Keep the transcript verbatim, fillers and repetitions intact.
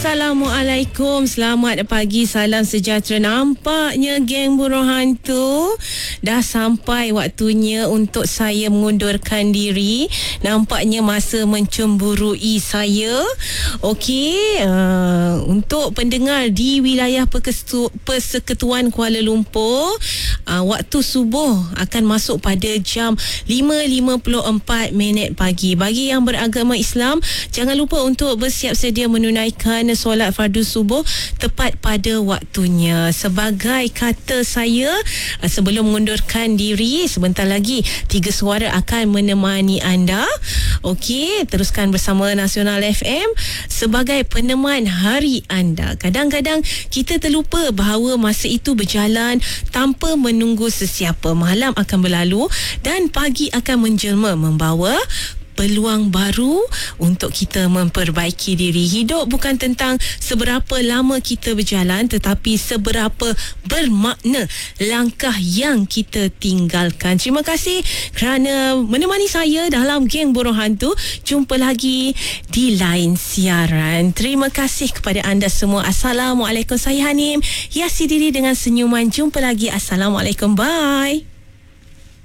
Assalamualaikum, selamat pagi, salam sejahtera. Nampaknya geng burung hantu dah sampai waktunya untuk saya mengundurkan diri. Nampaknya masa mencemburui saya. Okey, uh, untuk pendengar di wilayah Perkestu- Persekutuan Kuala Lumpur, uh, waktu subuh akan masuk pada jam lima lima puluh empat minit pagi. Bagi yang beragama Islam, jangan lupa untuk bersiap sedia menunaikan solat fardu subuh tepat pada waktunya. Sebagai kata saya, sebelum mengundurkan diri, sebentar lagi Tiga Suara akan menemani anda. Okey, teruskan bersama Nasional F M sebagai peneman hari anda. Kadang-kadang kita terlupa bahawa masa itu berjalan tanpa menunggu sesiapa. Malam akan berlalu dan pagi akan menjelma membawa peluang baru untuk kita memperbaiki diri. Hidup bukan tentang seberapa lama kita berjalan, tetapi seberapa bermakna langkah yang kita tinggalkan. Terima kasih kerana menemani saya dalam geng burung hantu. Jumpa lagi di lain siaran. Terima kasih kepada anda semua. Assalamualaikum. Saya Hanim, hiasi diri dengan senyuman. Jumpa lagi. Assalamualaikum. Bye.